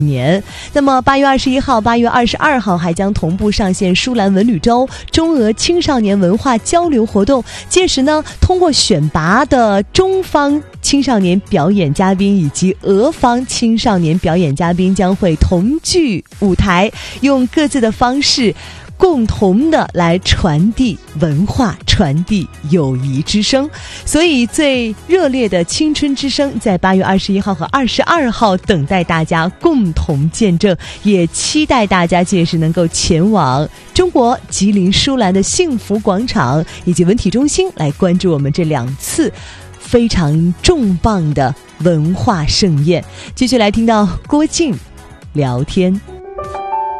年。那么8月21号、8月22号还将同步上线舒兰文旅周中俄青少年文化交流活动。届时呢，通过选拔的中方青少年表演嘉宾以及俄方青少年表演嘉宾将会同聚舞台，用各自的方式共同的来传递文化，传递友谊之声。所以最热烈的青春之声在8月21号和22号等待大家共同见证，也期待大家届时能够前往中国吉林舒兰的幸福广场以及文体中心来关注我们这2次非常重磅的文化盛宴。继续来听到郭靖聊天。